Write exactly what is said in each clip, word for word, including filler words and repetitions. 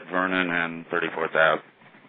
Vernon and thirty-fourth Avenue.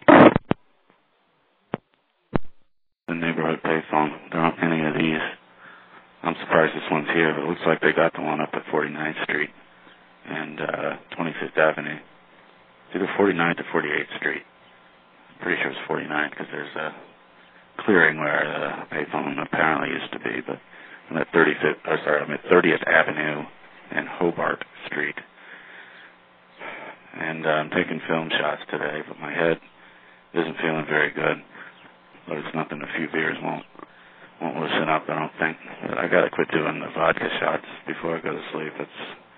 The neighborhood payphone. There aren't any of these. I'm surprised this one's here, but it looks like they got the one up at forty-ninth Street and uh, twenty-fifth Avenue. It's either forty-ninth or forty-eighth Street. I'm pretty sure it's forty-ninth because there's a clearing where the payphone apparently used to be, but I'm at thirty-fifth, or sorry, I'm at thirtieth Avenue and Hobart Street. And uh, I'm taking film shots today, but my head isn't feeling very good. But it's nothing a few beers won't won't loosen up, I don't think. But I gotta quit doing the vodka shots before I go to sleep. It's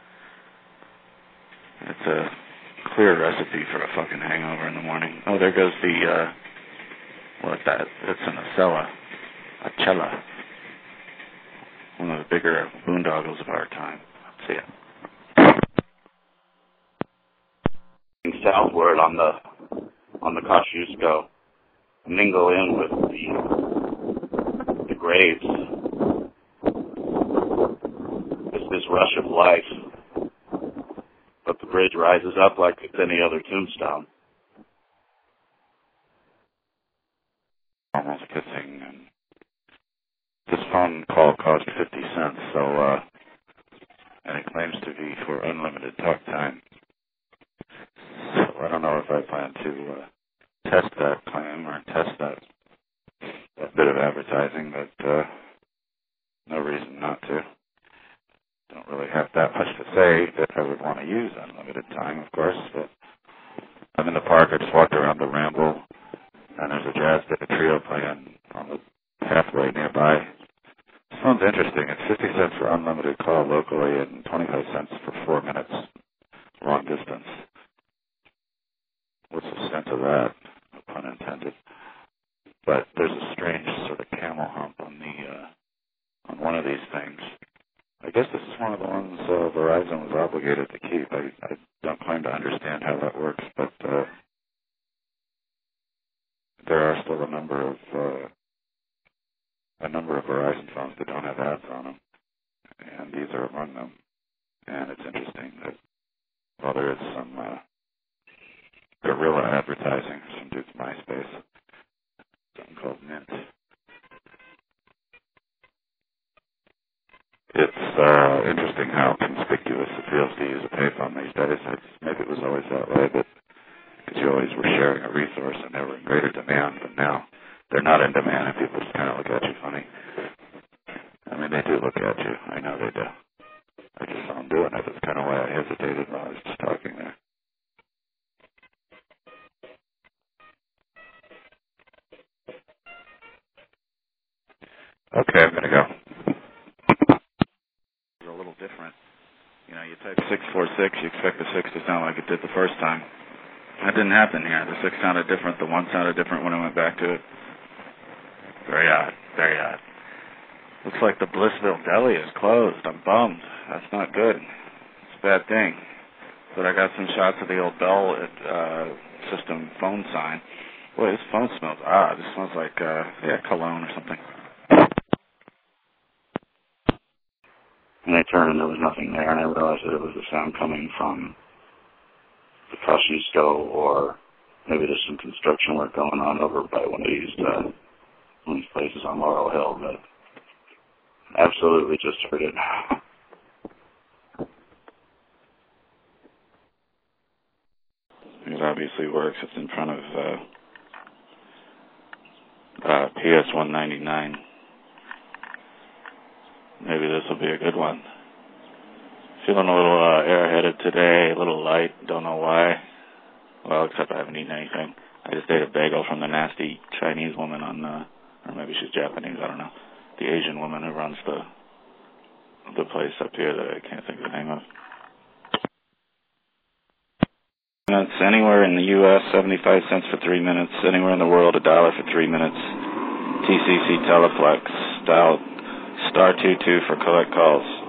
it's a clear recipe for a fucking hangover in the morning. Oh, there goes the uh what's that? It's an Acela. A Cella. One of the bigger boondoggles of our time. See ya. Southward on the on the Kosciuszko, mingle in with the the graves. It's this rush of life, but the bridge rises up like it's any other tombstone. Almost kissing, and this phone call cost fifty cents, so uh, and it claims to be for unlimited talk time. So I don't know if I plan to uh, test that claim or test that, that bit of advertising, but uh, no reason not to. Don't really have that much to say that I would want to use unlimited time, of course, but I'm in the park. I just walked around the Ramble, and there's a jazz band trio playing on the pathway nearby. Sounds interesting. It's fifty cents for unlimited call locally and twenty-five cents for four minutes long distance. What's the sense of that? No pun intended. But there's a strange sort of camel hump on the uh, on one of these things. I guess this is one of the ones uh, Verizon was obligated to keep. I, I don't claim to understand how that works, but uh, there are still a number of uh, a number of Verizon phones that don't have ads on them, and these are among them. And it's interesting that while there is some uh, guerrilla advertising, some dude's MySpace, something called Mint. It's uh, interesting how conspicuous it feels to use a payphone these days. It's, maybe it was always that way, but because you always were sharing a resource and they were in greater demand, but now they're not in demand and people just kind of look at you funny. I mean, they do look at you. I know they do. I just saw them doing it. That's kind of why I hesitated while I was just talking there. Okay, I'm going to go. It's a little different. You know, you type six four six, you expect the six to sound like it did the first time. That didn't happen here. The six sounded different. The one sounded different when I went back to it. Very odd. Very odd. Looks like the Blissville Deli is closed. I'm bummed. That's not good. It's a bad thing. But I got some shots of the old Bell uh, system phone sign. Boy, this phone smells odd. It smells like, uh, yeah, cologne or something. And I turned and there was nothing there, and I realized that it was the sound coming from the Kosciuszko, or maybe there's some construction work going on over by one of these, uh, one of these places on Laurel Hill, but absolutely just heard it. It obviously works. It's in front of uh, uh, P S one ninety-nine. Maybe this will be a good one. Feeling a little uh, airheaded today, a little light, don't know why. Well, except I haven't eaten anything. I just ate a bagel from the nasty Chinese woman on, uh, or maybe she's Japanese, I don't know. The Asian woman who runs the the place up here that I can't think of the name of. Minutes anywhere in the U S, seventy-five cents for three minutes. Anywhere in the world, a dollar for three minutes. T C C Teleflex, dial star two two for collect calls.